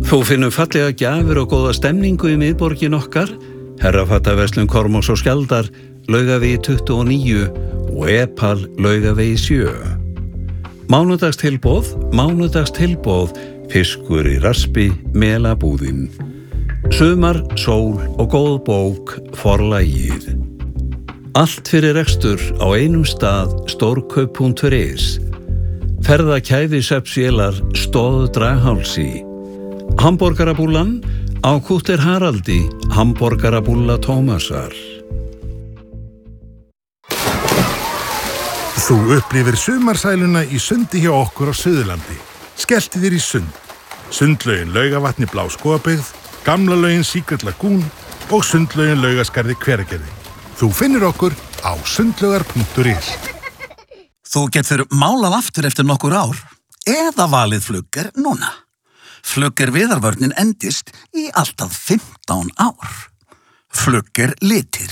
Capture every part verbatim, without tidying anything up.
Þú finnum fallega gjafir og góða stemningu í miðborgin okkar, Herrafattaverslun Kormáks og Skjaldar, Laugavegi tuttugu og níu og Epal Laugavegi sjö. Mánudagstilboð, mánudagstilboð, fiskur í raspi, melabúðin. Sumar, sól og góð bók, forlagið. Allt fyrir rekstur á einum stað, stórkaup punktur is. Ferðakæfi Svepsvélar, stóð Draghálsi. Hamborgarabúllan á Kútter Haraldi, Hamborgarabúlla Tómasar. Þú upplifir sumarsæluna í sundi hjá okkur á Suðurlandi. Skelltu þér í sund. Sundlaugin Laugavatni Bláskógabyggð, Gamla laugin Secret Lagoon og sundlaugin Laugaskarði Hveragerði. Þú finnir okkur á sundlaugar punktur is. Þú getur málað aftur eftir nokkur ár eða valið Flugger núna. Flugger viðarvörnin endist í alltaf fimmtán ár. Flugger litir.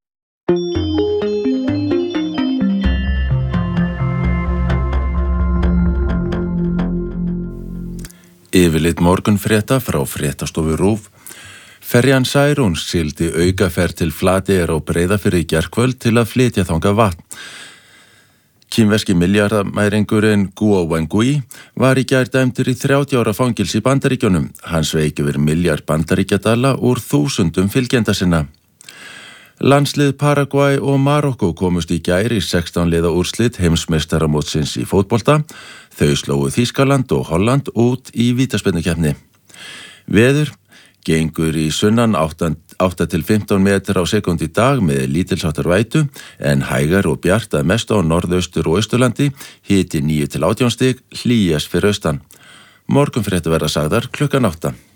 Yfirlit morgunfrétta frá fréttastofu RÚV. Ferjan Særún sigldi aukaferð til Flateyjar og Breiðafirði í gærkvöld til að flytja þangað vatn. Kínverski milljarðamæringurinn Guo Wengui var í gær dæmdur í þrjátíu ára fangelsi í Bandaríkjunum. Hann sveik yfir milljarð bandaríkjadala úr þúsundum fylgjenda sinna. Landslið Paraguay og Marokko komust í gær í sextán liða úrslit heimsmeistaramótsins í fótbolta. Þau slógu Þýskaland og Holland út í vítaspyrnukeppni. Veður gengur í sunnan átta til fimmtán metrar á sekúndu í dag með lítilsháttar vætu en hægar og bjart að mestu á norðaustur og austurlandi, hiti níu til átján stig, hlýjast fyrir austan. Morgunfréttir verða sagðar klukkan átta.